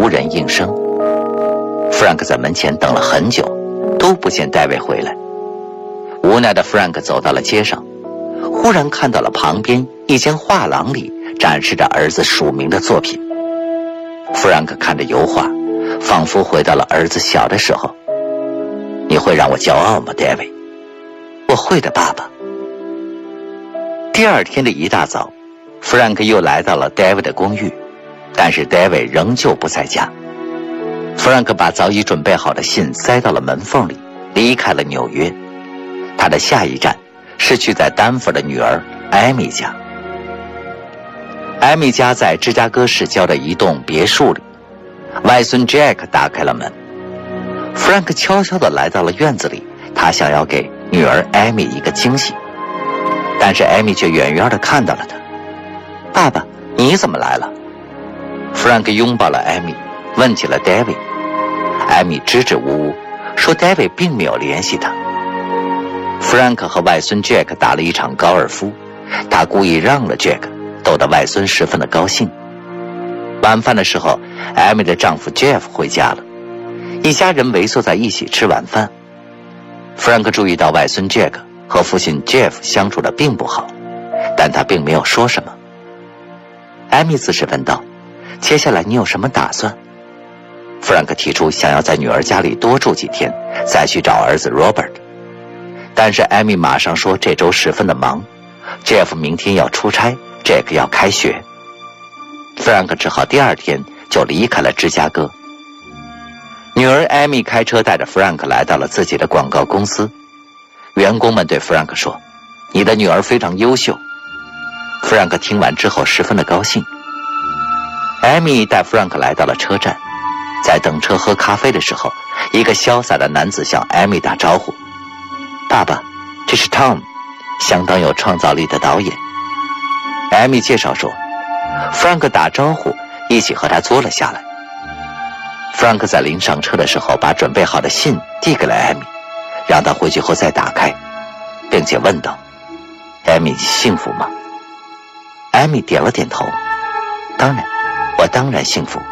无人应声。Frank 在门前等了很久，都不见戴维回来。无奈的 Frank 走到了街上，忽然看到了旁边一间画廊里展示着儿子署名的作品。Frank 看着油画，仿佛回到了儿子小的时候。你会让我骄傲吗 ，David？ 我会的，爸爸。第二天的一大早 ，Frank 又来到了 David 的公寓，但是 David 仍旧不在家。Frank 把早已准备好的信塞到了门缝里，离开了纽约。他的下一站是去在丹佛的女儿艾米家。艾米家在芝加哥市郊的一栋别墅里。外孙 Jack 打开了门。Frank 悄悄地来到了院子里，他想要给女儿艾米一个惊喜，但是艾米却远远地看到了他。爸爸，你怎么来了？ Frank 拥抱了艾米，问起了 David。 艾米支支吾吾说 David 并没有联系他。 Frank 和外孙 Jack 打了一场高尔夫，他故意让了 Jack， 逗得外孙十分的高兴。晚饭的时候，艾米的丈夫 Jeff 回家了，一家人围坐在一起吃晚饭。 Frank 注意到外孙 Jack 和父亲 Jeff 相处的并不好，但他并没有说什么。艾米自是问道，接下来你有什么打算？ Frank 提出想要在女儿家里多住几天，再去找儿子 Robert， 但是艾米马上说这周十分的忙， Jeff 明天要出差， Jack 要开学。 Frank 只好第二天就离开了芝加哥。女儿艾米开车带着 Frank 来到了自己的广告公司。员工们对 Frank 说，你的女儿非常优秀。 Frank 听完之后十分的高兴。艾米带 Frank 来到了车站，在等车喝咖啡的时候，一个潇洒的男子向艾米打招呼，爸爸，这是 Tom， 相当有创造力的导演。艾米介绍说，Frank 打招呼，一起和他坐了下来。Frank 在临上车的时候，把准备好的信递给了艾米，让他回去后再打开，并且问道：“艾米，你幸福吗？”艾米点了点头：“当然，我当然幸福。”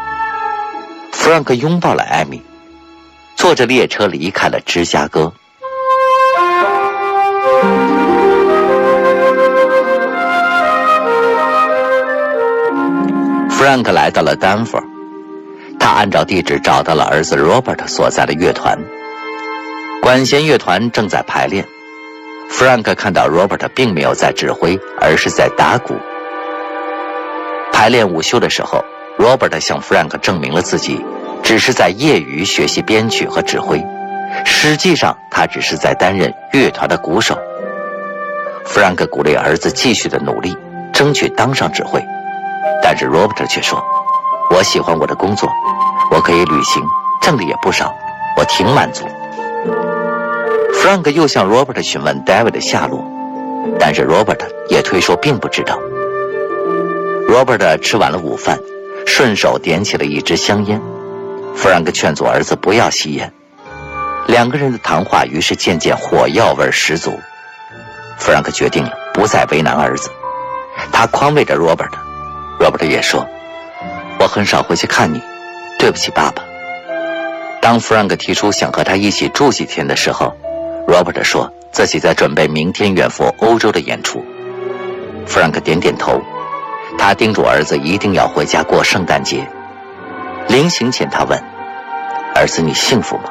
Frank 拥抱了艾米，坐着列车离开了芝加哥。Frank 来到了丹佛，他按照地址找到了儿子 Robert 所在的乐团。管弦乐团正在排练。Frank 看到 Robert 并没有在指挥，而是在打鼓。排练午休的时候， Robert 向 Frank 证明了自己只是在业余学习编曲和指挥，实际上他只是在担任乐团的鼓手。Frank 鼓励儿子继续的努力，争取当上指挥，但是 Robert 却说，我喜欢我的工作，我可以旅行，挣的也不少，我挺满足。Frank 又向 Robert 询问 David 的下落，但是 Robert 也推说并不知道。Robert 吃完了午饭，顺手点起了一支香烟。Frank 劝阻儿子不要吸烟，两个人的谈话于是渐渐火药味十足。Frank 决定了不再为难儿子，他宽慰着 Robert 也说，我很少回去看你，对不起爸爸。当 Frank 提出想和他一起住几天的时候， Robert 说自己在准备明天远赴欧洲的演出。 Frank 点点头，他叮嘱儿子一定要回家过圣诞节。临行前他问，儿子，你幸福吗？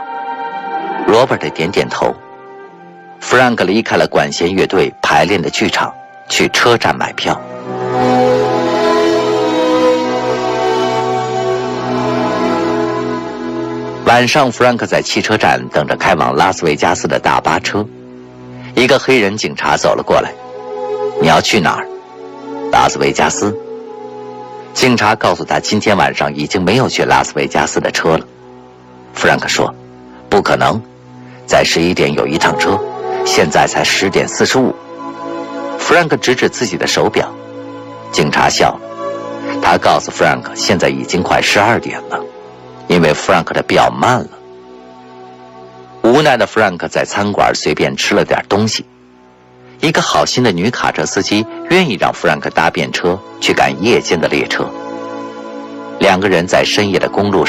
Robert 点点头。 Frank 离开了管弦乐队排练的剧场，去车站买票。晚上 Frank 在汽车站等着开往拉斯维加斯的大巴车。一个黑人警察走了过来，你要去哪儿？拉斯维加斯。警察告诉他今天晚上已经没有去拉斯维加斯的车了。 Frank 说，不可能，在11点有一趟车，现在才10点45。 Frank 指指自己的手表。警察笑了，他告诉 Frank 现在已经快12点了，因为 Frank 的表慢了。无奈的 Frank 在餐馆随便吃了点东西。一个好心的女卡车司机愿意让 Frank 搭便车去赶夜间的列车。两个人在深夜的公路